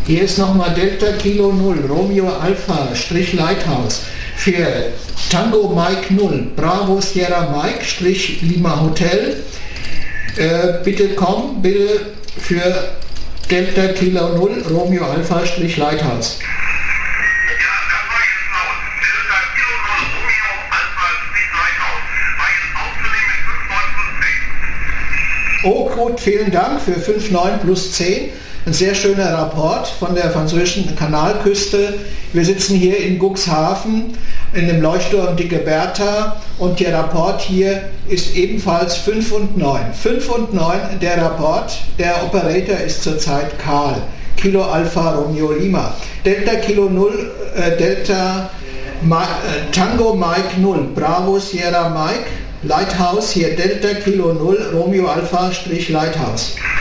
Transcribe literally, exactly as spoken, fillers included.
Hier ist nochmal Delta Kilo null, Romeo Alpha, Strich Lighthouse. Für Tango Mike null, Bravo Sierra Mike, Strich Lima Hotel. Äh, bitte komm, bitte für Delta Kilo null, Romeo Alpha, Strich Lighthouse. Oh gut, vielen Dank für fünf neun plus zehn. Ein sehr schöner Rapport von der französischen Kanalküste. Wir sitzen hier in Cuxhaven in dem Leuchtturm Dicke Bertha und der Rapport hier ist ebenfalls fünf und neun. fünf und neun der Rapport, der Operator ist zurzeit Karl. Kilo Alpha Romeo Lima. Delta Kilo null, äh, Delta Ma, äh, Tango Mike null, Bravo Sierra Mike. Lighthouse, hier Delta Kilo null, Romeo Alpha, Strich Lighthouse.